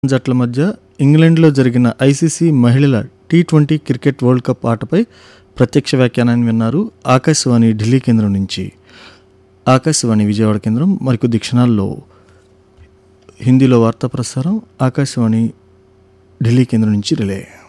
జట్ల మధ్య ఇంగ్లాండ్లో జరిగిన ఐసీసీ మహిళల టీ20 క్రికెట్ వరల్డ్ కప్ ఆటపై ప్రత్యక్ష వ్యాఖ్యానాన్ని విన్నారు. ఆకాశవాణి ఢిల్లీ కేంద్రం నుంచి. ఆకాశవాణి విజయవాడ కేంద్రం మరికొద్ది క్షణాల్లో హిందీలో వార్తా ప్రసారం ఆకాశవాణి ఢిల్లీ కేంద్రం నుంచి రిలే.